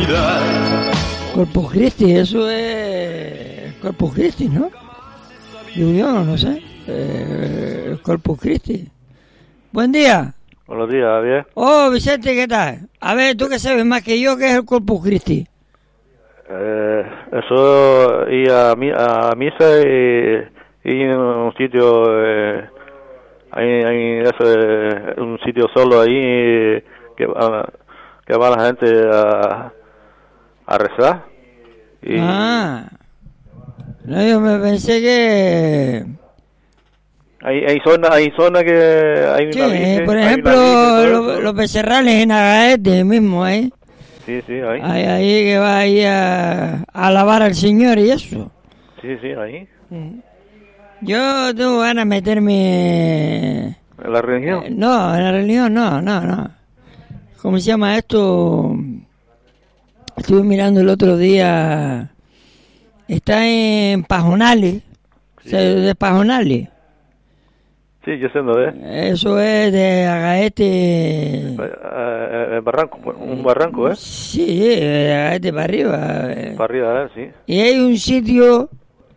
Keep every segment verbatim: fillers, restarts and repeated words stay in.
mirar. Corpus Christi, eso es Corpus Christi, ¿no? Digo yo, no sé. Eh, Corpus Christi. Buen día. Buenos días, Javier. Oh, Vicente, ¿qué tal? A ver, tú que sabes más que yo, ¿qué es el Corpus Christi? Eh, eso, ir a, mi, a misa y, y en un sitio, eh, hay, hay eso, eh, un sitio solo ahí que va, que va la gente a, a rezar. Y, Ah. No, yo me pensé que... Hay, hay zonas hay zona que hay Sí, una virgen, por hay ejemplo, una virgen, todo los, eso. los becerrales en Agaete mismo, ahí. Sí, sí, ahí. Ahí, ahí que va ahí a, a alabar al Señor y eso. Sí, sí, ahí. Yo tengo ganas de meterme... En la religión. Eh, no, en la religión no, no, no. ¿Cómo se llama esto? Estuve mirando el otro día. Está en Pajonales. Sí. O sea, de Pajonales. Sí, yo sé dónde es. Eso es de Agaete. Eh, eh, barranco, un barranco, ¿eh? Sí, de Agaete para arriba. eh. Para arriba, ¿eh? Sí. Y hay un sitio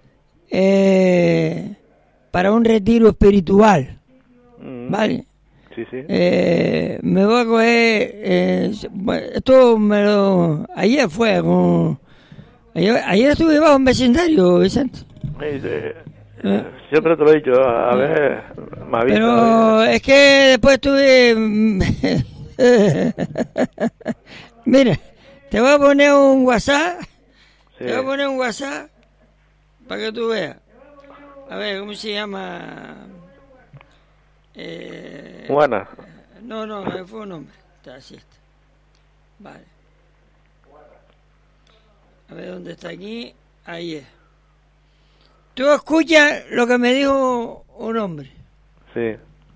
eh, para un retiro espiritual. Mm. ¿Vale? Sí, sí. Eh, me voy a coger... Eh, bueno, esto me lo... Ayer fue con... Ayer, ayer estuve bajo un vecindario, Vicente. Eh, eh, ¿Eh? Siempre te lo he dicho, a, a ver, me avisa. Pero es que después estuve... Mira, te voy a poner un WhatsApp. Sí. Te voy a poner un WhatsApp para que tú veas. A ver, ¿cómo se llama? Eh, Juana. No, no, fue un hombre. Está así está. Vale. A ver dónde está aquí. Ahí es. Tú escuchas lo que me dijo un hombre. Sí.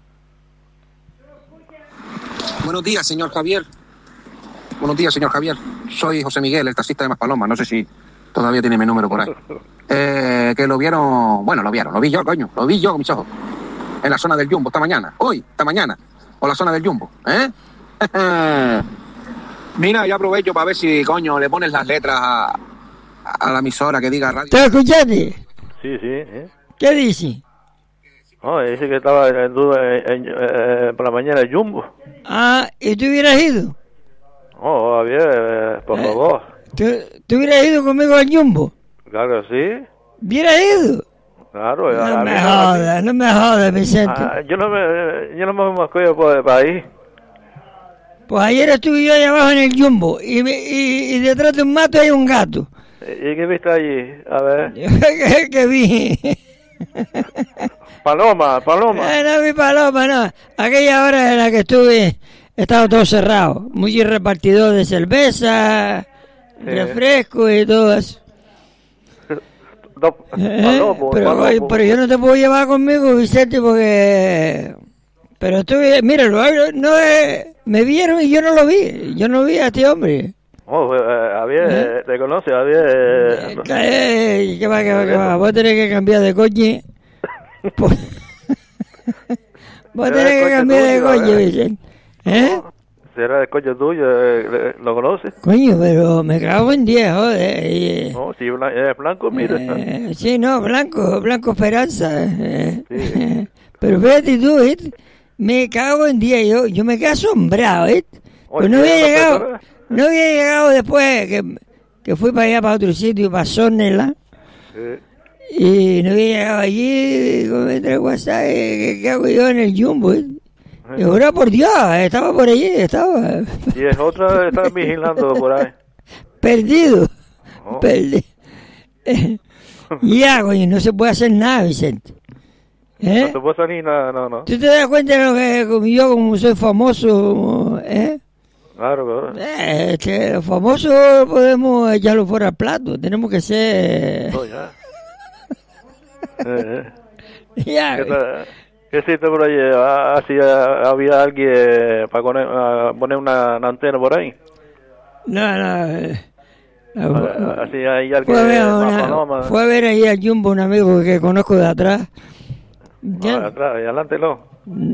Buenos días, señor Javier. Buenos días, señor Javier. Soy José Miguel, el taxista de Maspalomas. No sé si todavía tiene mi número por ahí. Eh, que lo vieron... Bueno, lo vieron. Lo vi yo, coño. Lo vi yo con mis ojos. En la zona del Jumbo, esta mañana. Hoy, esta mañana. O la zona del Jumbo. ¿Eh? Mira, yo aprovecho para ver si, coño, le pones las letras a, a la emisora que diga radio. ¿Te escuchaste? Sí, sí. ¿eh? ¿Qué dice? Oh, dice que estaba en duda en, en, eh, por la mañana el Jumbo. Ah, ¿y tú hubieras ido? Oh, Javier, eh, por ¿Eh? favor. ¿Tú, ¿Tú hubieras ido conmigo al Jumbo? Claro que sí. ¿Hubieras ido? Claro. No a me mí jodas, no me jodas, Vicente. Ah, yo no me, yo no me voy más por el país. Pues ayer estuve yo allá abajo en el Jumbo y, me- y, y detrás de un mato hay un gato. ¿Y qué viste allí? A ver. ¿Qué, qué vi? Paloma, paloma. Eh, no vi paloma, no. Aquella hora en la que estuve estaba todo cerrado. Muy repartidor de cerveza, Sí. refresco y todo eso. Dos, Eh, palomo, pero, palomo. oye, pero yo no te puedo llevar conmigo, Vicente, porque... Pero estuve, mira, lo, no, eh, me vieron y yo no lo vi. Yo no vi a este hombre. Oh, eh, Javier, ¿Eh? eh, ¿te conoce, Javier? Eh, Eh, ¿Qué, qué va, qué va, qué va? Vos tenés que cambiar de coche. Pues- Vos Será tenés el que coche cambiar de tuyo, coche, ¿eh? Vicente. ¿Eh? ¿Será el coche tuyo? eh, ¿Lo conoces? Coño, pero me cago en diez, joder. y, No, si blan- es blanco, mira. eh, sí, no, Blanco, Blanco Esperanza. eh. Sí. Pero fíjate tú, ¿eh? Me cago en diez, yo, yo me quedé asombrado, ¿eh? Pues no Oye, había una llegado, persona- no había llegado después que, que fui para allá, para otro sitio, para Sónela. Sí. Y no había llegado allí, con el WhatsApp, ¿qué, qué hago yo en el Jumbo? ¿eh? Y ahora por Dios, estaba por allí, estaba Y es otra, está vigilando por ahí. perdido, Oh. perdido. Ya, coño, no se puede hacer nada, Vicente. ¿Eh? No te puede salir nada, no, no. ¿Tú te das cuenta de lo que como yo, como soy famoso, eh? Claro, claro. Eh, este, los famosos podemos echarlo fuera al plato, tenemos que ser... No, ya. eh, eh. Ya, ¿Qué, tal? ¿Qué hiciste por allí? Ah, Así ah, había alguien para poner, ah, poner una, una antena por ahí. no, no. eh, Ah, Así hay alguien Fue a, ver a más una- paloma. fue a ver ahí al Jumbo un amigo que conozco de atrás. Ya- Ah, atrás, y adelante no.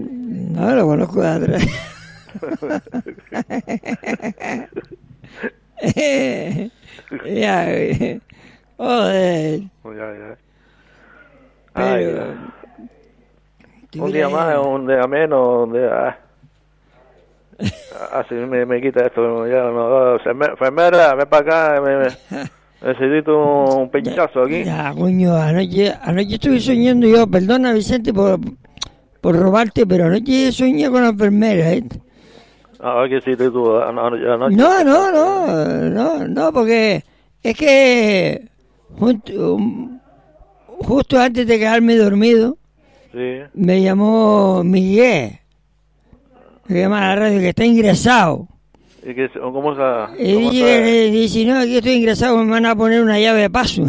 No, lo conozco de atrás. Ya, joder. Ya, ya. Ay, Pero, ya. Un día más, un día menos, un día... Así me, me quita esto, ya no, enfermera, ven para acá, me, me, necesito un pinchazo aquí. Ya, coño, anoche, anoche estuve soñando yo, perdona Vicente por, por robarte, pero anoche soñé con la enfermera, ¿eh? Ah, que sí, tú, anoche, anoche. No, no, no, no, no, porque es que justo, justo antes de quedarme dormido, sí. Me llamó Miguel. Me llama a la radio que está ingresado. ¿Y qué, cómo está? Y ¿Cómo dice, está? le dice, no, aquí estoy ingresado, me van a poner una llave de paso.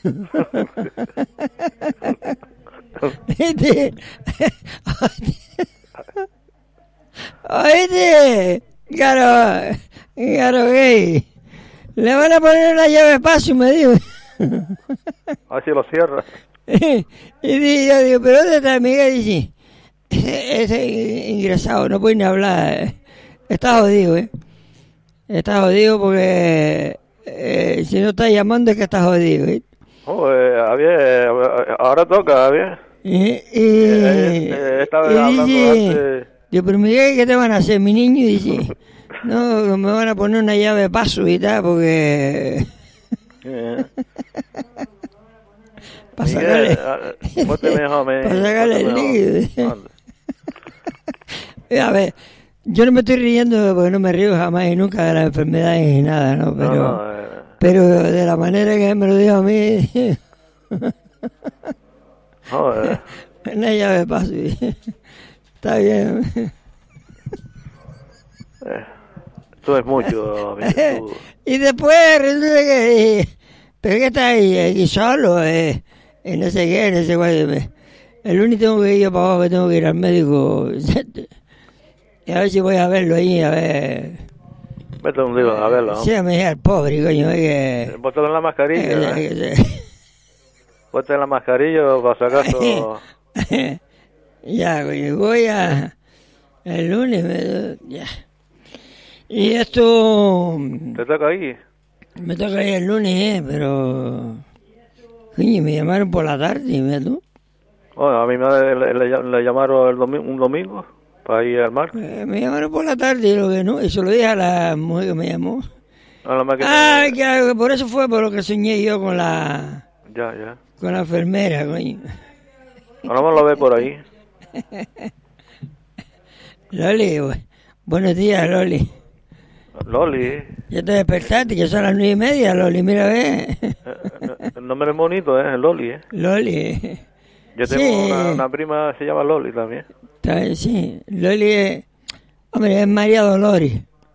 ¿Oíste? ¿Oíste? Claro, claro, gay. Le van a poner una llave de paso, me dijo. Así lo cierra. Y di- yo digo, ¿pero dónde está Miguel? Dice, ese ingresado, no puede ni hablar. Está jodido, ¿eh? Está jodido porque eh, si no está llamando es que está jodido, ¿eh? Oh, eh, Javier, ahora toca, Javier. Y, y, Eh, eh, estaba y hablando dice, antes. digo, pero Miguel, ¿qué te van a hacer, mi niño? Y dice, no, me van a poner una llave de paso y tal, porque... Eh, para Miguel, sacarle... ah, ponte mejor, me- para sacarle el ponte mejor. líquido. Anda. A ver, yo no me estoy riendo porque no me río jamás y nunca de las enfermedades ni nada, ¿no? Pero, No, no, eh, pero de la manera que me lo dijo a mí, joder. una llave de paso. Está bien. Eh, Tú es mucho, Miguel, tú. Y después resulta que, pero que está ahí, aquí solo, eh, y no sé qué, no sé cuál. El lunes tengo que ir yo para abajo, que tengo que ir al médico. Y a ver si voy a verlo ahí, a ver. Vete un día a verlo, ¿no? Sí, me dije al pobre, coño, es que... Ponte la mascarilla, eh, ¿eh? que- Ponte la mascarilla para si acaso. Ya, coño, voy a... El lunes, me... ya. Y esto... Te toca ahí. Me toca ir el lunes, eh, pero... Coño, me llamaron por la tarde, ¿ves tú? Bueno, a mi madre le, le- le llamaron el domi- un domingo para ir al mar. Eh, me llamaron por la tarde y lo que no, y se lo dije a la mujer que me llamó. A la máquina. Ah, que por eso fue por lo que soñé yo con la... Ya, ya. con la enfermera, coño. Ahora me lo ve por ahí. Loli, bu- buenos días, Loli. Loli. Ya te despertaste, que son las nueve y media, Loli, mira, ve. Eh, eh, El nombre es bonito, ¿eh? Loli, ¿eh? Loli. Yo tengo Sí. una, una prima que se llama Loli también. Está- Sí, Loli es... Hombre, es María Dolores.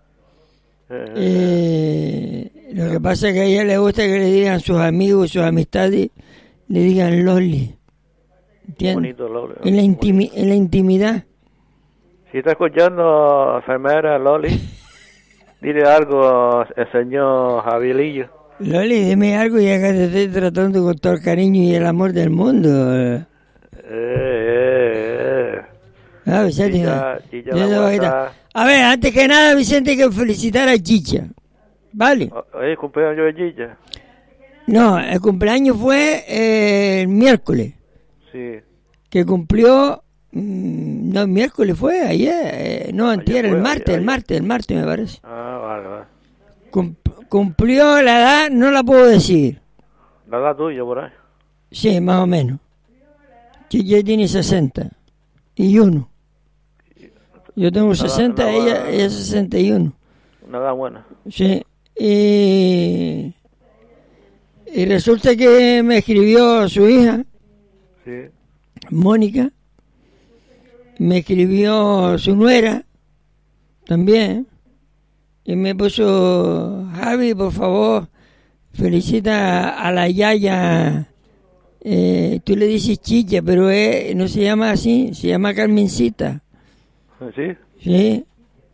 Eh, Eh, lo que pasa es que a ella le gusta que le digan sus amigos, sus amistades, le digan Loli. ¿Entiendes? bonito Loli. En la, intimi- en la intimidad. Si está escuchando, enfermera Loli, dile algo al señor Javierillo. Loli, dime algo ya que te estoy tratando con todo el cariño y el amor del mundo. Eh, eh, eh. Ah, Vicente, Chicha, Chicha yo la te voy a guasa. quitar. A ver, antes que nada, Vicente, hay que felicitar a Chicha. ¿Vale? Oye, cumpleaños de Chicha. No, el cumpleaños fue eh, el miércoles, Sí. que cumplió... mm, No, el miércoles fue, ayer. eh, no, antier, fue, el martes, ayer, el ayer. martes, el martes me parece. Ah, vale, vale. Cum- cumplió la edad, no la puedo decir. La edad tuya por ahí. Sí, más o menos. Chicha tiene sesenta y uno. Yo tengo Una- sesenta, una- ella, ella sesenta y uno. Una edad buena. Sí. Y, y resulta que me escribió su hija, Sí. Mónica. Me escribió su nuera también. Y me puso, Javi, por favor, felicita a la yaya. Eh, tú le dices Chicha, pero eh, no se llama así, se llama Carmencita. ¿Sí? Sí.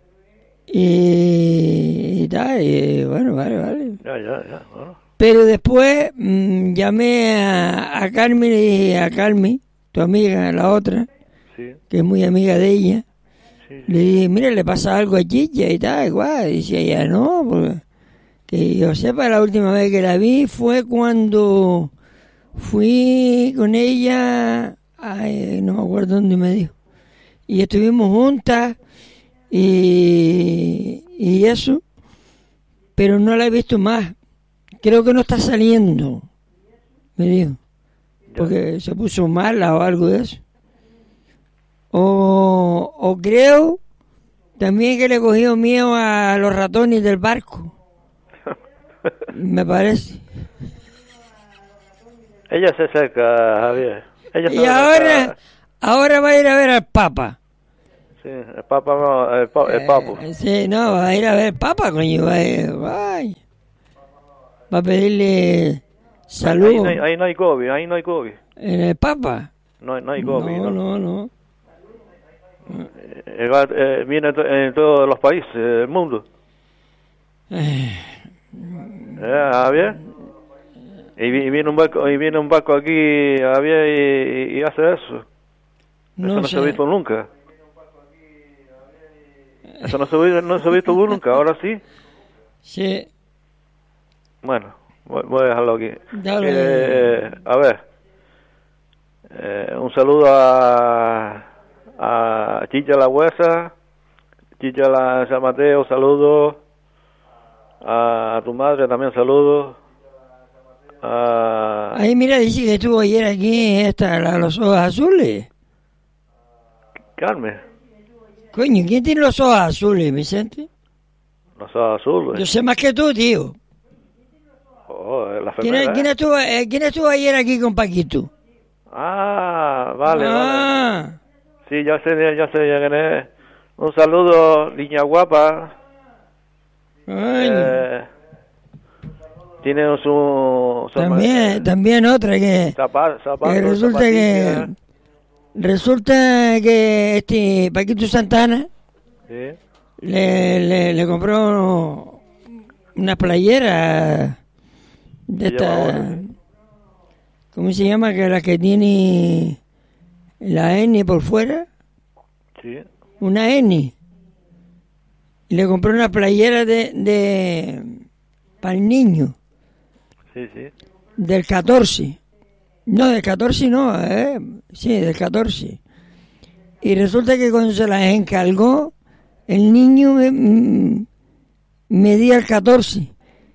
Y, y tal, y bueno, vale, vale. Ya, ya, ya. Bueno. Pero después mm, llamé a, a Carmen y dije, a Carmen, tu amiga, la otra, Sí, que es muy amiga de ella, sí. le dije, mira, le pasa algo a Chicha y tal, igual. Y decía ella, no, porque que yo sepa, la última vez que la vi fue cuando fui con ella, ay, no me acuerdo dónde me dijo, y estuvimos juntas y, y eso, pero no la he visto más. Creo que no está saliendo, me dijo, porque se puso mala o algo de eso. O, o creo también que le cogió miedo a los ratones del barco. Me parece. Ella se acerca, Javier. Ella y ahora, acerca... ahora va a ir a ver al Papa. Sí, el Papa no, el, pa, el Papo. Eh, sí, no, va a ir a ver al Papa, coño. Va a, ir, va, va a pedirle salud. Ahí, ahí, ahí no hay COVID, ahí no hay COVID. ¿En el Papa? No, no hay COVID. No, no, no. no. Eh, eh, viene en todos los países del mundo. Eh. Eh, Javier. Y viene un barco, y viene un barco aquí, Javier, y, y hace eso. No eso no sé. se ha visto nunca. Eso no se, no se ha visto nunca, ahora sí. Sí. Bueno, voy, voy a dejarlo aquí. Dale. Eh, a ver. Eh, un saludo a, a Chicha La Huesa, Chicha La San Mateo, saludos. A tu madre también saludos. A... Ahí mira, dice que estuvo ayer aquí esta, la, los ojos azules. Carmen. Coño, ¿quién tiene los ojos azules, Vicente? Los ojos azules. Yo sé más que tú, tío. Oh, la ¿Quién, enfermera, ¿quién, ¿eh? estuvo, eh, ¿Quién estuvo ayer aquí con Paquito? Ah, vale, ah. vale. Sí, ya sé, ya sé, ya gané. Un saludo, niña guapa. Eh, tiene su, su también ma- también otra que, zapatos, zapatos, que resulta que resulta que este Paquito Santana sí. le, le, le compró una playera de esta, ¿cómo se llama? Que la que tiene la N por fuera, sí. una N. Y le compró una playera de, de para el niño. Sí, sí. Del catorce. No, del catorce no, ¿eh? Sí, del catorce. Y resulta que cuando se las encargó, el niño me, mm, medía el catorce.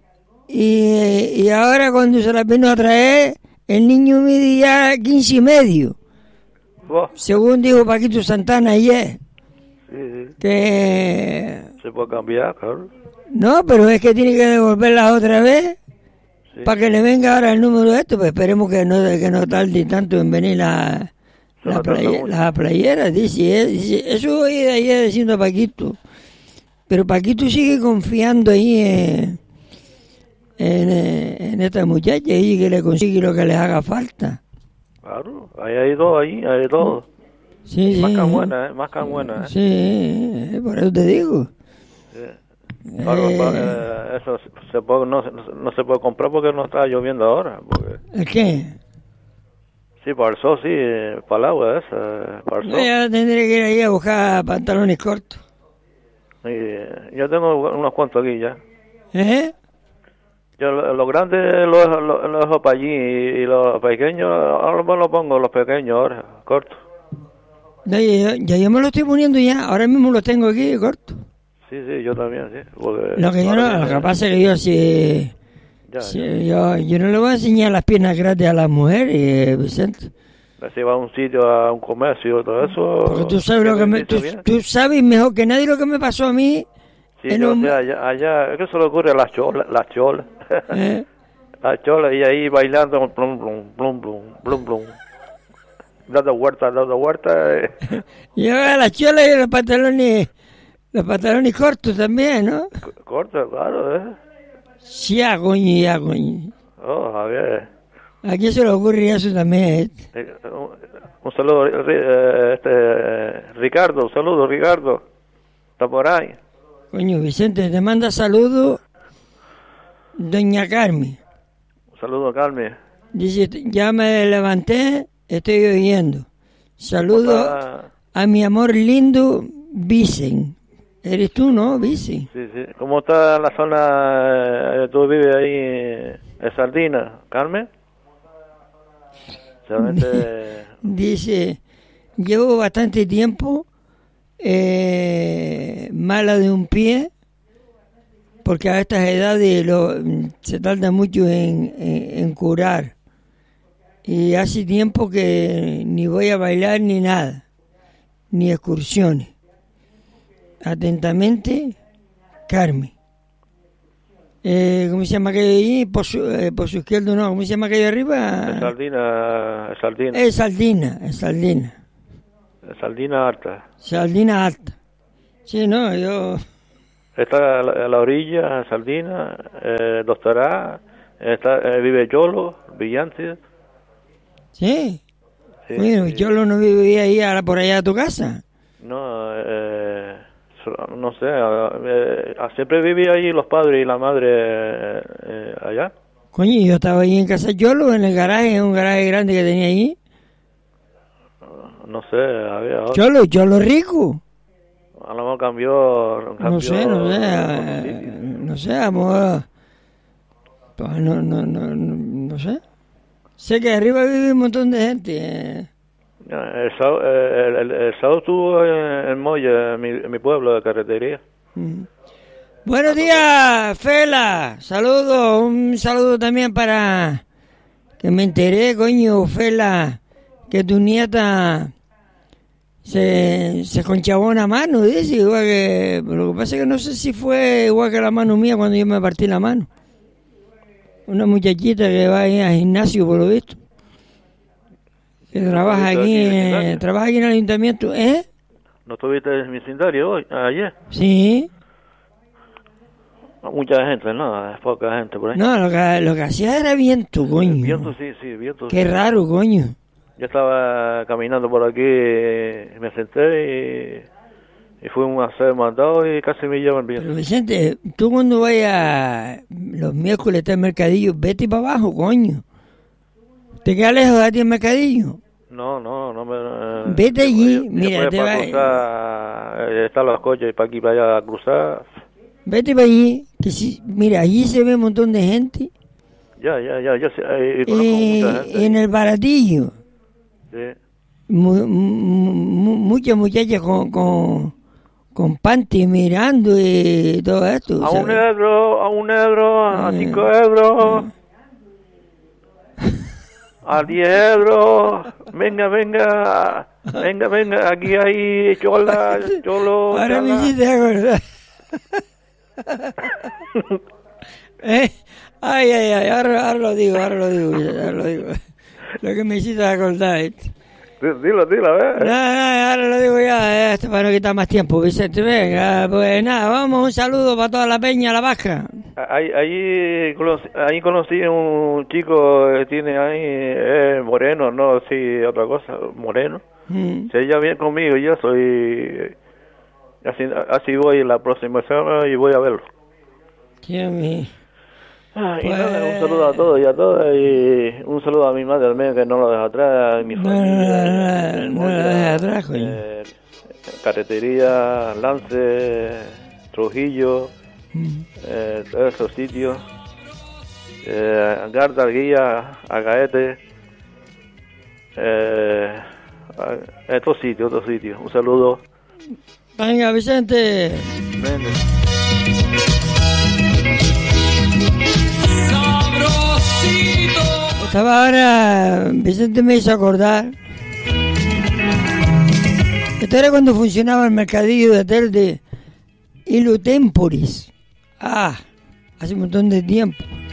Y, y ahora cuando se las vino a traer, el niño medía quince y medio. Oh. Según dijo Paquito Santana ayer. Sí, sí. Que... Se puede cambiar, claro. No, pero es que tiene que devolverlas otra vez. Sí. Para que le venga ahora el número de esto, pues esperemos que no, que no tarde tanto en venir la, la, playa, la playera. Dice, dice, eso oí de ayer diciendo a Paquito. Pero Paquito sigue confiando ahí en, en, en esta muchacha y que le consigue lo que le haga falta. Claro, ahí hay dos, ahí hay dos. Sí, más sí. Más buena, ¿eh? Más can buena, ¿eh? Sí, por eso te digo. Sí. Claro, eh, eh, eso se puede, no, no se puede comprar porque no está lloviendo ahora. Porque... ¿El qué? Sí, para el sol, sí, para el agua esa, para el sol. No, ya tendré que ir ahí a buscar pantalones cortos. Y yo tengo unos cuantos aquí ya. ¿Eh? Yo los lo grandes los lo, lo dejo para allí y, y los pequeños, ahora me los pongo los pequeños ahora, cortos. No, ya, ya yo me lo estoy poniendo ya, ahora mismo los tengo aquí cortos. Sí, sí, yo también, sí. Porque lo que yo no, lo que pasa es que yo si, ya, si ya. Yo, yo no le voy a enseñar las piernas grandes a las mujeres, eh, Vicente. Si va a un sitio, a un comercio, todo eso. Porque tú sabes lo que me, tú, tú sabes mejor que nadie lo que me pasó a mí. Sí, yo, un... o sea, allá, allá, ¿qué se le ocurre a las cholas? Las cholas. ¿Eh? Las cholas y ahí bailando, plum, plum, plum, plum, plum, plum. Dando vueltas, dando vueltas. Y a las cholas y los pantalones, los pantalones cortos también, ¿no? Cortos, claro, ¿eh? Sí, a coño, ya, coño. Oh, Javier. ¿A quién se le ocurre eso también? Eh, un, un saludo, eh, este, Ricardo, un saludo, Ricardo. ¿Está por ahí? Coño, Vicente, te manda saludos doña Carmen. Un saludo, Carmen. Dice, ya me levanté, estoy oyendo. Saludo a mi amor lindo, Vicen. Eres tú, ¿no, Bici? Sí, sí. ¿Cómo está la zona? Eh, ¿Tú vives ahí en Sardina, Carmen? Solamente... Dice, llevo bastante tiempo eh, mala de un pie, porque a estas edades lo, se tarda mucho en, en, en curar. Y hace tiempo que ni voy a bailar ni nada, ni excursiones. Atentamente, Carmen. Eh, ¿Cómo se llama aquello ahí? Por su, eh, por su izquierdo no, ¿cómo se llama aquello arriba? Es Sardina, es Sardina. Es Sardina, es Sardina. Es Sardina Alta. Sardina Alta. Sí, no, yo... Está a la, a la orilla, Sardina, eh, Doctorá, está, eh, vive Yolo, Villante. Sí. Sí, Bueno, sí. Yolo no vivía ahí ahora por allá a tu casa. No, eh, no sé, eh, siempre vivía allí los padres y la madre eh, eh, allá. Coño, yo estaba ahí en casa Yolo, en el garaje, en un garaje grande que tenía ahí. No sé, había otro. Yolo, Yolo rico. A lo mejor cambió, cambió. No sé, no sé, eh, no sé, amor. Pues no, no, no, no, no sé. Sé que arriba vive un montón de gente. Eh. El sábado, el, el, el sábado estuvo en, en Moya, en mi, en mi pueblo de carretería. Mm. Buenos días, Fela. Saludos, un saludo también para que me enteré, coño, Fela, que tu nieta se, se conchavó una mano, dice, igual que... Lo que pasa es que no sé si fue igual que la mano mía cuando yo me partí la mano. Una muchachita que va ahí al gimnasio, por lo visto. Que trabaja aquí, aquí en el eh, gimnasio? trabaja aquí en el ayuntamiento, ¿eh? ¿No estuviste en mi vecindario hoy, ayer? Sí. Mucha gente, no, es poca gente por ahí. No, lo que, lo que hacía era viento, coño. Viento, sí, sí, viento. Qué sí. raro, coño. Yo estaba caminando por aquí, eh, me senté y, y fui a hacer mandado y casi me llevan bien. Pero Vicente, tú cuando vayas los miércoles está el mercadillo, vete para abajo, coño. ¿Te queda lejos de ti el mercadillo? No, no, no me... eh, Vete allí, yo- mira, después te para va- cruzar, eh, están los coches para aquí, para allá a cruzar. Vete para allí, que si, mira, allí se ve un montón de gente. Ya, ya, ya, yo sé, eh, conozco Eh, mucha gente. en el baratillo, Sí. mu- mu- mu- muchas muchachas con, con, con panty mirando y todo esto. A un ¿sabes? euro, a un euro, a Eh, cinco euros, a diez euros. Venga, venga, venga, venga, aquí hay chola, cholo, Ahora me chola. hiciste acordar. ¿Eh? Ay, ay, ay, ahora, ahora lo digo, ahora lo digo, ahora lo digo. Lo que me hiciste acordar. ¿eh? Dilo, dilo, a No, ver. no, ahora lo digo ya, esto para no quitar más tiempo, Vicente. Venga, pues nada, vamos, un saludo para toda la peña, la vasca. Ahí, ahí, conocí, ahí conocí a un chico que tiene ahí, eh, moreno, no, sí, otra cosa, moreno. Mm. Se lleva bien conmigo, yo soy, así, así voy la próxima semana y voy a verlo. Dios mío. Ah, y Pues- nada, un saludo a todos y a todas, y un saludo a mi madre también, que no lo deja atrás, a mi No, familia. no, no, en no lo Moya, deja atrás, coño. eh, Carretería, Lance, Trujillo, Mm. eh, todos esos sitios, eh, Garda, Guía, Agaete, eh, a- estos sitios, estos sitios. Un saludo. Venga, Vicente. Venga. Estaba ahora, Vicente me hizo acordar. Esto era cuando funcionaba el mercadillo de hotel de Ilu Temporis. Ah, hace un montón de tiempo.